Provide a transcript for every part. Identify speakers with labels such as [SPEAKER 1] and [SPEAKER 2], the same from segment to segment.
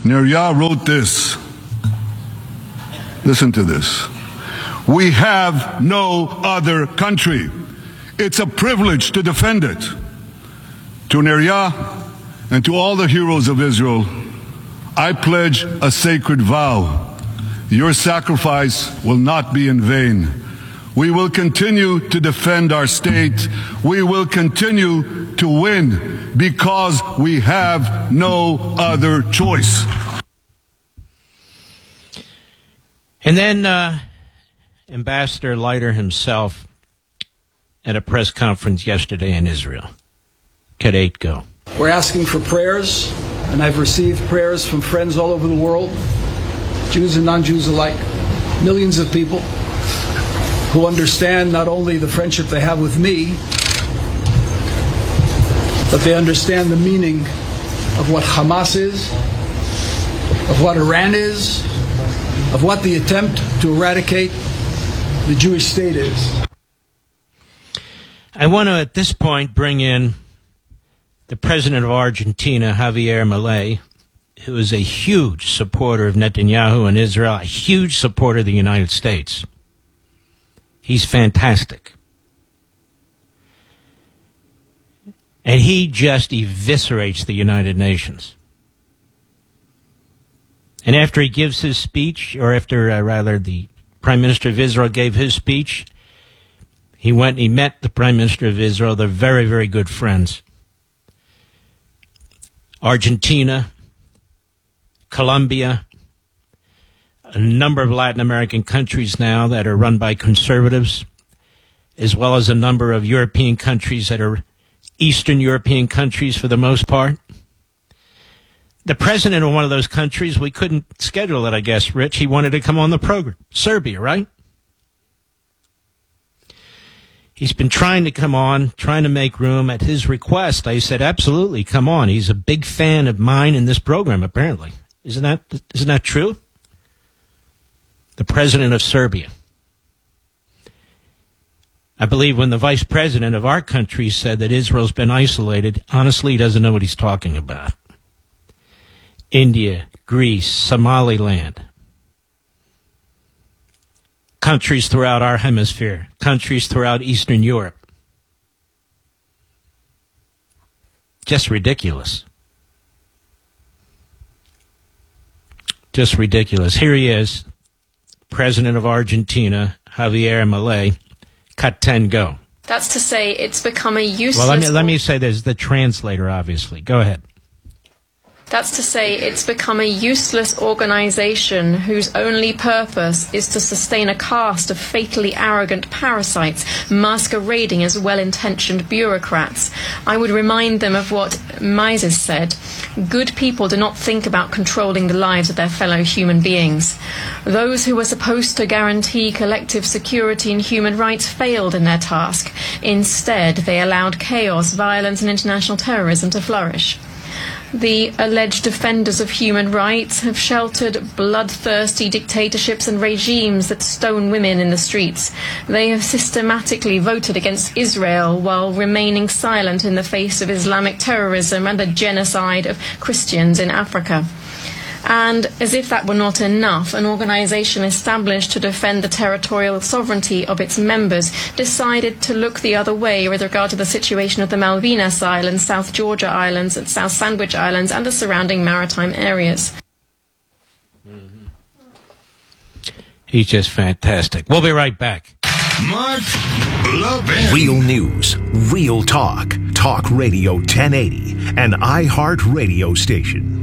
[SPEAKER 1] Neria wrote this. Listen to this. We have no other country. It's a privilege to defend it. To Neria and to all the heroes of Israel, I pledge a sacred vow. Your sacrifice will not be in vain. We will continue to defend our state. We will continue to win because we have no other choice.
[SPEAKER 2] And then Ambassador Leiter himself at a press conference yesterday in Israel. Kadate, go.
[SPEAKER 3] We're asking for prayers, and I've received prayers from friends all over the world, Jews and non-Jews alike, millions of people who understand not only the friendship they have with me, but they understand the meaning of what Hamas is, of what Iran is, of what the attempt to eradicate the Jewish state is.
[SPEAKER 2] I want to, at this point, bring in the president of Argentina, Javier Milei, who is a huge supporter of Netanyahu and Israel, a huge supporter of the United States. He's fantastic. And he just eviscerates the United Nations. And after he gives his speech, or after, rather, the Prime Minister of Israel gave his speech, he went and he met the Prime Minister of Israel. They're very, very good friends. Argentina, Colombia, a number of Latin American countries now that are run by conservatives, as well as a number of European countries that are Eastern European countries for the most part. The president of one of those countries, we couldn't schedule it, I guess, Rich. He wanted to come on the program. Serbia, right? He's been trying to come on, trying to make room. At his request, I said, absolutely, come on. He's a big fan of mine in this program, apparently. Isn't that true? The president of Serbia. I believe when the vice president of our country said that Israel's been isolated, honestly, he doesn't know what he's talking about. India, Greece, Somaliland. Countries throughout our hemisphere. Countries throughout Eastern Europe. Just ridiculous. Just ridiculous. Here he is, president of Argentina, Javier Milei. Cut 10, go.
[SPEAKER 4] That's to say it's become a useless...
[SPEAKER 2] Well, let me say this, the translator, obviously. Go ahead.
[SPEAKER 4] That's to say it's become a useless organization whose only purpose is to sustain a caste of fatally arrogant parasites masquerading as well-intentioned bureaucrats. I would remind them of what Mises said. Good people do not think about controlling the lives of their fellow human beings. Those who were supposed to guarantee collective security and human rights failed in their task. Instead, they allowed chaos, violence, and international terrorism to flourish. The alleged defenders of human rights have sheltered bloodthirsty dictatorships and regimes that stone women in the streets. They have systematically voted against Israel while remaining silent in the face of Islamic terrorism and the genocide of Christians in Africa. And as if that were not enough, an organization established to defend the territorial sovereignty of its members decided to look the other way with regard to the situation of the Malvinas Islands, South Georgia Islands, and South Sandwich Islands, and the surrounding maritime areas.
[SPEAKER 2] Mm-hmm. He's just fantastic. We'll be right back.
[SPEAKER 5] Mark Levin.
[SPEAKER 6] Real news, real talk. Talk Radio 1080, an iHeart radio station.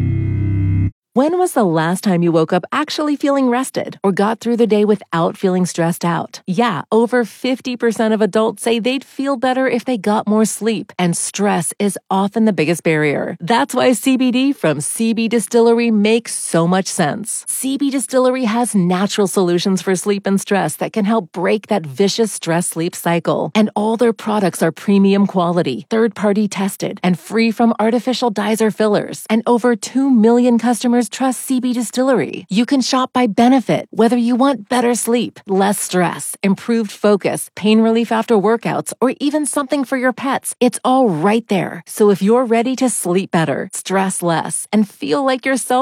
[SPEAKER 7] When was the last time you woke up actually feeling rested or got through the day without feeling stressed out? Yeah, over 50% of adults say they'd feel better if they got more sleep, and stress is often the biggest barrier. That's why CBD from CB Distillery makes so much sense. CB Distillery has natural solutions for sleep and stress that can help break that vicious stress-sleep cycle. And all their products are premium quality, third-party tested, and free from artificial dyes or fillers. And over 2 million customers trust CB Distillery. You can shop by benefit, whether you want better sleep, less stress, improved focus, pain relief after workouts, or even something for your pets. It's all right there. So if you're ready to sleep better, stress less, and feel like yourself